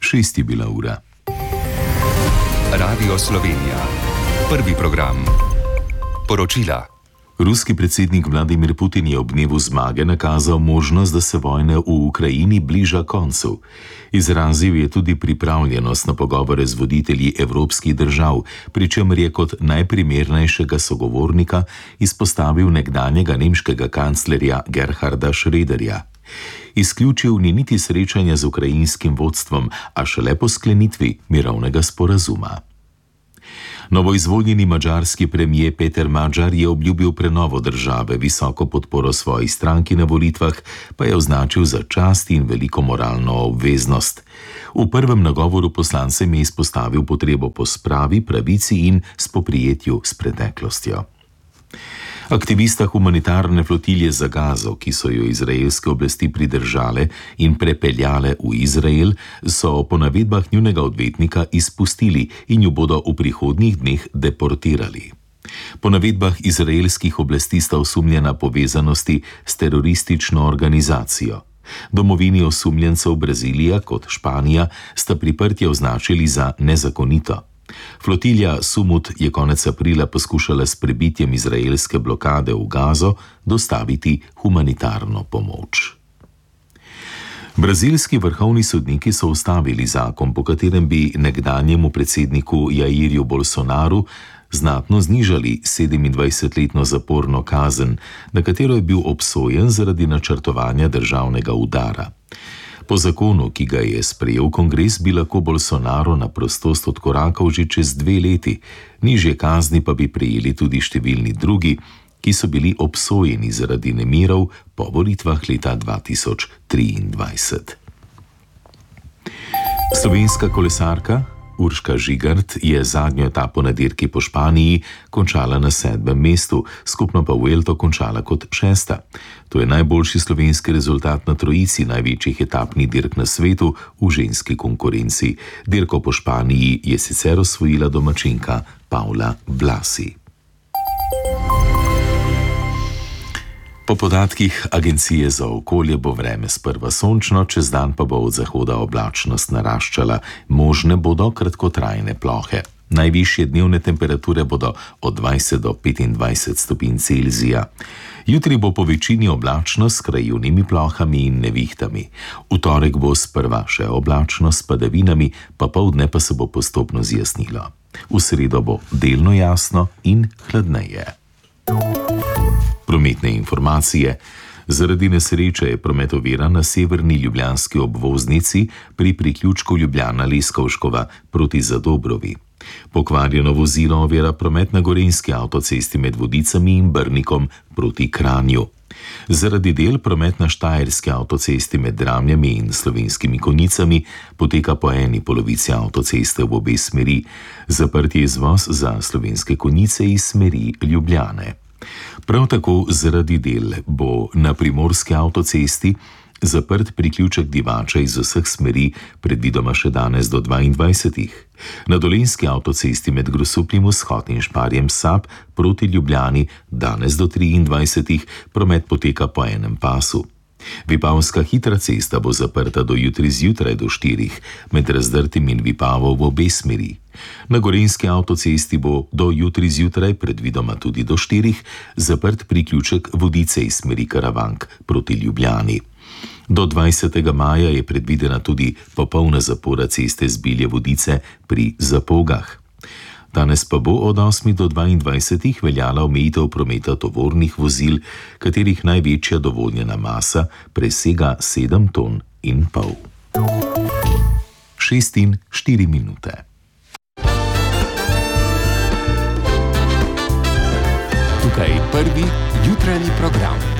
6 je bila ura. Radio Slovenija. Prvi program. Poročila. Ruski predsednik Vladimir Putin je ob dnevu zmage nakazal možnost, da se vojna v Ukrajini bliža koncu. Izrazil je tudi pripravljenost na pogovore z voditelji evropskih držav, pri čemer je kot najprimernejšega sogovornika izpostavil nekdanjega nemškega kanclerja Gerharda Schröderja. Izključil ni niti srečanja z ukrajinskim vodstvom, a šele po sklenitvi mirovnega sporazuma. Novoizvoljeni madžarski premijer Peter Magyar je obljubil prenovo države, visoko podporo svoji stranki na volitvah pa je označil za čast in veliko moralno obveznost. V prvem nagovoru poslancem je izpostavil potrebo po spravi, pravici in spoprijetju s preteklostjo. Aktivista humanitarne flotilje za Gazo, ki so jo izraelske oblasti pridržale in prepeljale v Izrael, so po navedbah njunega odvetnika izpustili in jo bodo v prihodnjih dneh deportirali. Po navedbah izraelskih oblasti sta osumljena povezanosti s teroristično organizacijo. Domovini osumljencev Brazilija kot Španija sta priprtje označili za nezakonito. Flotilja Sumut je konec aprila poskušala s prebitjem izraelske blokade v Gazo dostaviti humanitarno pomoč. Brazilski vrhovni sodniki so ustavili zakon, po katerem bi nekdanjemu predsedniku Jairju Bolsonaru znatno znižali 27-letno zaporno kazen, na katero je bil obsojen zaradi načrtovanja državnega udara. Po zakonu, ki ga je sprejel kongres, bi lahko Bolsonaro na prostost odkorakal že čez 2 leti, nižje kazni pa bi prejeli tudi številni drugi, ki so bili obsojeni zaradi nemirov po volitvah leta 2023. Slovenska kolesarka Urška Žigart je zadnjo etapo na dirki po Španiji končala na 7. mestu, skupno pa Vuelto končala kot 6. To je najboljši slovenski rezultat na trojici največjih etapnih dirk na svetu v ženski konkurenci. Dirko po Španiji je sicer osvojila domačinka Paula Blasi. Po podatkih Agencije za okolje bo vreme sprva sončno, čez dan pa bo od zahoda oblačnost naraščala, možne bodo kratkotrajne plohe. Najvišje dnevne temperature bodo od 20 do 25 stopinj Celzija. Jutri bo po večini oblačno s krajevnimi plohami in nevihtami. V torek bo sprva še oblačno s padavinami, popoldne pa se bo postopno zjasnilo. V sredo bo delno jasno in hladneje. Prometne informacije. Zaradi nesreče je promet oviran na severni ljubljanski obvoznici pri priključku Ljubljana-Leskovškova proti Zadobrovi. Pokvarjeno vozilo ovira promet na gorenjski avtocesti med Vodicami in Brnikom proti Kranju. Zaradi del promet na štajerski avtocesti med Dramljami in Slovenskimi Konjicami poteka po eni polovici avtoceste v obe smeri. Zaprt je izvoz za Slovenske Konjice iz smeri Ljubljane. Prav tako zaradi del bo na primorski avtocesti zaprt priključek Divača iz vseh smeri, predvidoma še danes do 22. Na dolenjski avtocesti med Grosupljem vzhod in Šparjem Sap proti Ljubljani danes do 23. promet poteka po enem pasu. Vipavska hitra cesta bo zaprta do jutri zjutraj do 4, med Razdrtim in Vipavo v obe smeri. Na gorenjski avtocesti bo do jutri zjutraj, predvidoma tudi do 4, zaprt priključek Vodice iz smeri Karavank proti Ljubljani. Do 20. maja je predvidena tudi popolna zapora ceste Zbilje-Vodice pri Zapogah. Danes pa bo od 8 do 22 veljala omejitev prometa tovornih vozil, katerih največja dovoljena masa presega 7,5 ton. 6:04 minute. Tukaj prvi jutranji program.